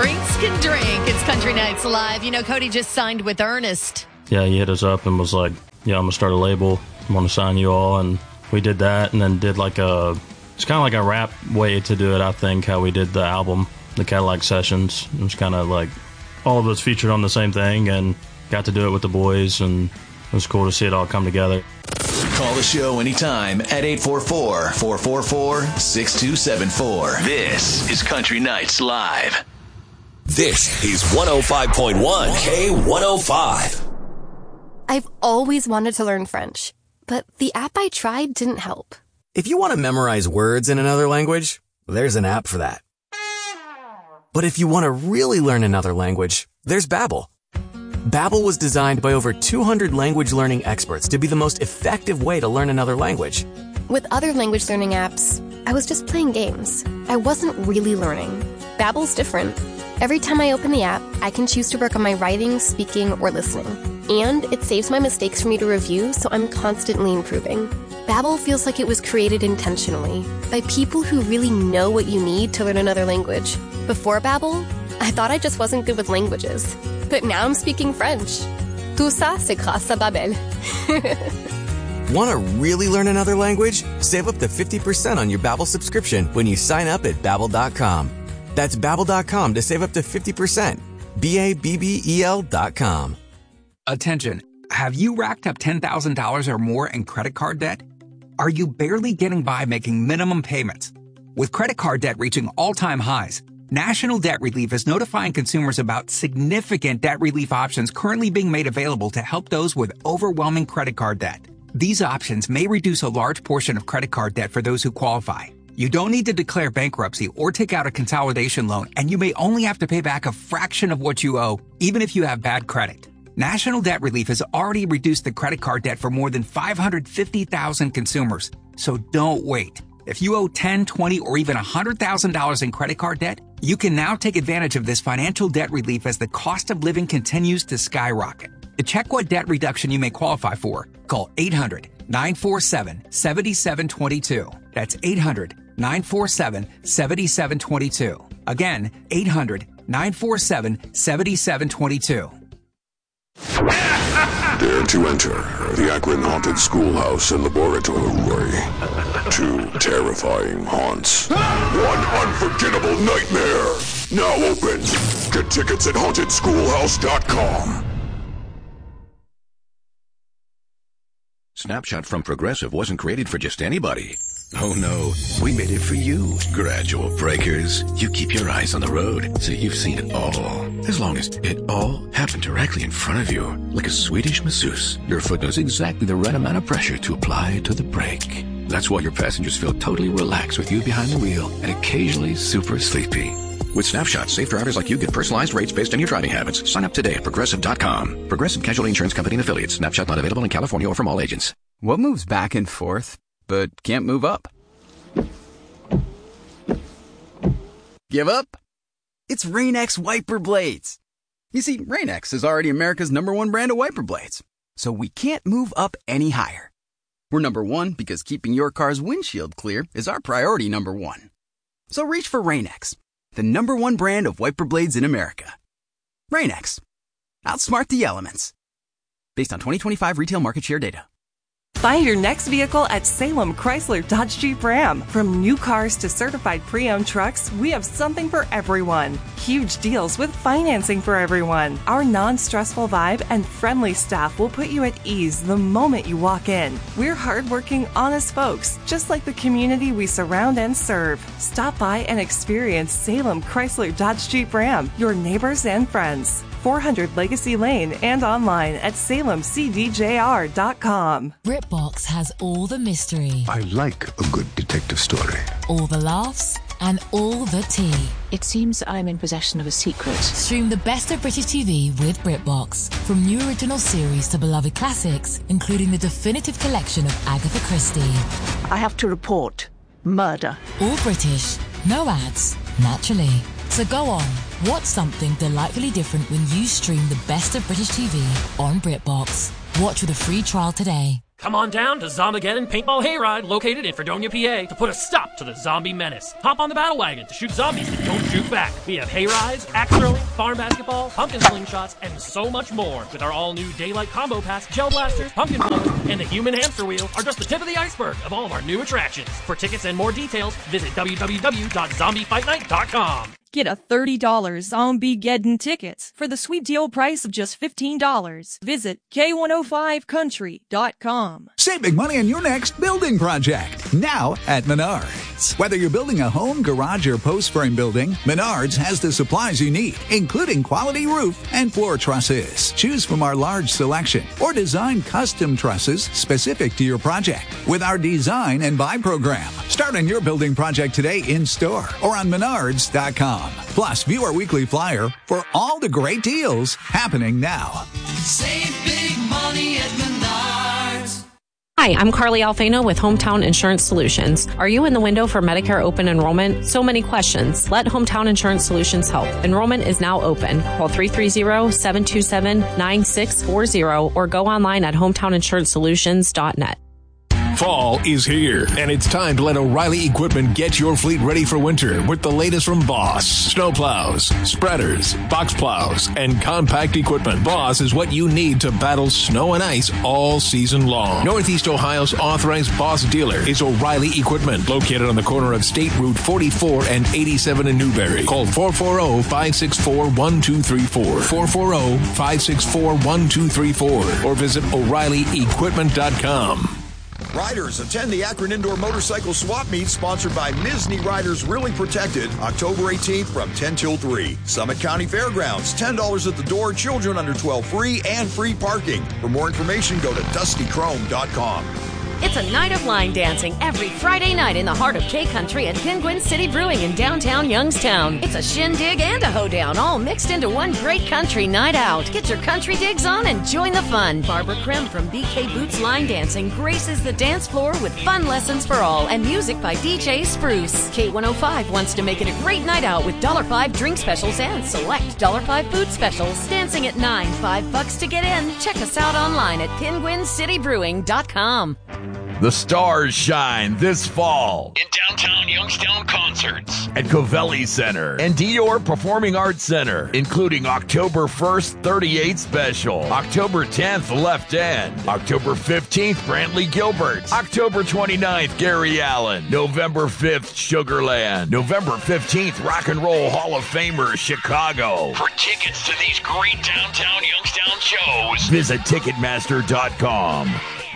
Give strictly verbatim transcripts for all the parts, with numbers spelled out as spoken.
Drinks can drink. It's Country Nights Live. You know, Cody just signed with Ernest. Yeah, he hit us up and was like, yeah, I'm going to start a label. I'm going to sign you all. And we did that and then did like a, it's kind of like a rap way to do it, I think, how we did the album, the Cadillac Sessions. It was kind of like all of us featured on the same thing and got to do it with the boys, and it was cool to see it all come together. Call the show anytime at eight four four, four four four, six two seven four. This is Country Nights Live. This is one oh five point one K one oh five. I've always wanted to learn French, but the app I tried didn't help. If you want to memorize words in another language, there's an app for that. But if you want to really learn another language, there's Babbel. Babbel was designed by over two hundred language learning experts to be the most effective way to learn another language. With other language learning apps, I was just playing games. I wasn't really learning. Babbel's different. Every time I open the app, I can choose to work on my writing, speaking, or listening. And it saves my mistakes for me to review, so I'm constantly improving. Babbel feels like it was created intentionally by people who really know what you need to learn another language. Before Babbel, I thought I just wasn't good with languages. But now I'm speaking French. Tout ça, c'est grâce à Babbel. Want to really learn another language? Save up to fifty percent on your Babbel subscription when you sign up at Babbel dot com. That's Babbel dot com to save up to fifty percent. B A B B E L dot com. Attention. Have you racked up ten thousand dollars or more in credit card debt? Are you barely getting by making minimum payments? With credit card debt reaching all-time highs, National Debt Relief is notifying consumers about significant debt relief options currently being made available to help those with overwhelming credit card debt. These options may reduce a large portion of credit card debt for those who qualify. You don't need to declare bankruptcy or take out a consolidation loan, and you may only have to pay back a fraction of what you owe, even if you have bad credit. National Debt Relief has already reduced the credit card debt for more than five hundred fifty thousand consumers, so don't wait. If you owe ten, twenty, or even one hundred thousand dollars in credit card debt, you can now take advantage of this financial debt relief as the cost of living continues to skyrocket. To check what debt reduction you may qualify for, call eight hundred, nine four seven, seven seven two two. That's eight hundred, nine four seven, seven seven two two. Again, eight hundred, nine four seven, seven seven two two. Dare to enter the Akron Haunted Schoolhouse and Laboratory. Two terrifying haunts. One unforgettable nightmare. Now open. Get tickets at haunted schoolhouse dot com. Snapshot from Progressive wasn't created for just anybody. Oh no, we made it for you, gradual breakers. You keep your eyes on the road, so you've seen it all. As long as it all happened directly in front of you, like a Swedish masseuse, your foot knows exactly the right amount of pressure to apply to the brake. That's why your passengers feel totally relaxed with you behind the wheel and occasionally super sleepy. With Snapshot, safe drivers like you get personalized rates based on your driving habits. Sign up today at Progressive dot com. Progressive Casualty Insurance Company and Affiliates. Snapshot not available in California or from all agents. What moves back and forth, but can't move up? Give up? It's Rain-X wiper blades. You see, Rain-X is already America's number one brand of wiper blades, so we can't move up any higher. We're number one because keeping your car's windshield clear is our priority number one. So reach for Rain-X, the number one brand of wiper blades in America. Rain-X. Outsmart the elements. Based on twenty twenty-five retail market share data. Find your next vehicle at Salem Chrysler Dodge Jeep Ram. From new cars to certified pre-owned trucks, we have something for everyone. Huge deals with financing for everyone. Our non-stressful vibe and friendly staff will put you at ease the moment you walk in. We're hardworking, honest folks, just like the community we surround and serve. Stop by and experience Salem Chrysler Dodge Jeep Ram, your neighbors and friends. four hundred Legacy Lane and online at salem c d j r dot com. BritBox has all the mystery. I like a good detective story. All the laughs and all the tea. It seems I'm in possession of a secret. Stream the best of British T V with BritBox. From new original series to beloved classics, including the definitive collection of Agatha Christie. I have to report murder. All British, no ads, naturally. So go on, watch something delightfully different when you stream the best of British T V on BritBox. Watch with a free trial today. Come on down to Zombageddon Paintball Hayride, located in Fredonia, P A, to put a stop to the zombie menace. Hop on the battle wagon to shoot zombies that don't shoot back. We have hayrides, axe throwing, farm basketball, pumpkin slingshots, and so much more. With our all-new Daylight Combo Pass, Gel Blasters, Pumpkin Blowers, and the Human Hamster Wheel are just the tip of the iceberg of all of our new attractions. For tickets and more details, visit w w w dot zombie fight night dot com. Get a thirty dollars Zombiegeddon tickets for the sweet deal price of just fifteen dollars. Visit K one oh five country dot com. Save big money on your next building project, now at Menards. Whether you're building a home, garage, or post frame building, Menards has the supplies you need, including quality roof and floor trusses. Choose from our large selection or design custom trusses specific to your project with our design and buy program. Start on your building project today in store or on menards dot com. Plus, view our weekly flyer for all the great deals happening now. Save big money at Menards. Hi, I'm Carly Alfano with Hometown Insurance Solutions. Are you in the window for Medicare open enrollment? So many questions. Let Hometown Insurance Solutions help. Enrollment is now open. Call three three zero, seven two seven, nine six four zero or go online at hometown insurance solutions dot net. Fall is here, and it's time to let O'Reilly Equipment get your fleet ready for winter with the latest from Boss. Snow plows, spreaders, box plows, and compact equipment. Boss is what you need to battle snow and ice all season long. Northeast Ohio's authorized Boss dealer is O'Reilly Equipment, located on the corner of State Route forty-four and eighty-seven in Newberry. Call four four zero, five six four, one two three four, four four zero, five six four, one two three four, or visit O'Reilly Equipment dot com. Riders, attend the Akron Indoor Motorcycle Swap Meet sponsored by Misney Riders Really Protected, October eighteenth from ten till three. Summit County Fairgrounds, ten dollars at the door, children under twelve free, and free parking. For more information, go to dusty chrome dot com. It's a night of line dancing every Friday night in the heart of K-Country at Penguin City Brewing in downtown Youngstown. It's a shindig and a hoedown, all mixed into one great country night out. Get your country digs on and join the fun. Barbara Krim from B K Boots Line Dancing graces the dance floor with fun lessons for all and music by D J Spruce. K one oh five wants to make it a great night out with one dollar five drink specials and select one dollar five food specials. Dancing at nine, five bucks to get in. Check us out online at penguin city brewing dot com. The stars shine this fall in downtown Youngstown concerts at Covelli Center and Dior Performing Arts Center, including October first, thirty-eight Special, October tenth, Left End, October fifteenth, Brantley Gilbert, October twenty-ninth, Gary Allen, November fifth, Sugarland, November fifteenth, Rock and Roll Hall of Famer, Chicago. For tickets to these great downtown Youngstown shows, visit ticketmaster dot com.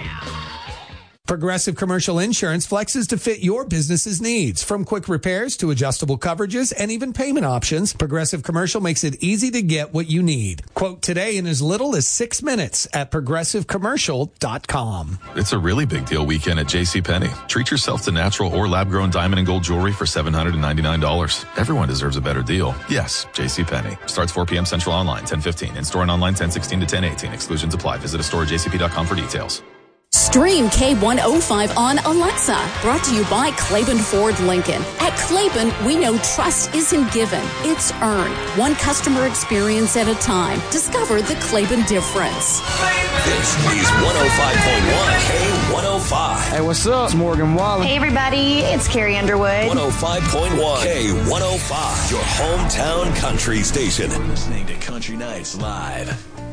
Progressive Commercial Insurance flexes to fit your business's needs. From quick repairs to adjustable coverages and even payment options, Progressive Commercial makes it easy to get what you need. Quote today in as little as six minutes at progressive commercial dot com. It's a really big deal weekend at JCPenney. Treat yourself to natural or lab-grown diamond and gold jewelry for seven hundred ninety-nine dollars. Everyone deserves a better deal. Yes, JCPenney. Starts four p.m. Central online, ten fifteen. In-store and online, ten sixteen to ten eighteen. Exclusions apply. Visit a store at j c p dot com for details. Stream K one oh five on Alexa. Brought to you by Claiborne Ford Lincoln. At Claiborne, we know trust isn't given, it's earned. One customer experience at a time. Discover the Claiborne difference. This is one oh five point one K one oh five. Hey, what's up? It's Morgan Wallen. Hey, everybody. It's Carrie Underwood. one oh five point one K one oh five, your hometown country station. Listening to Country Nights Live.